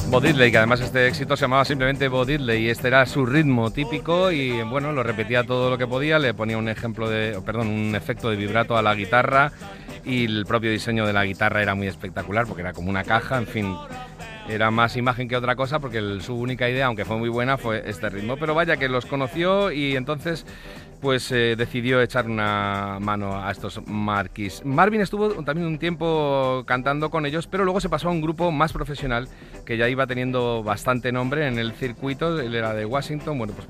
Bo Diddley, que además este éxito se llamaba simplemente Bo Diddley y este era su ritmo típico y bueno, lo repetía todo lo que podía, le ponía un efecto de vibrato a la guitarra y el propio diseño de la guitarra era muy espectacular porque era como una caja, en fin, era más imagen que otra cosa porque su única idea, aunque fue muy buena, fue este ritmo, pero vaya que los conoció y entonces pues decidió echar una mano a estos Marquis. Marvin estuvo también un tiempo cantando con ellos, pero luego se pasó a un grupo más profesional que ya iba teniendo bastante nombre en el circuito, él era de Washington, bueno, pues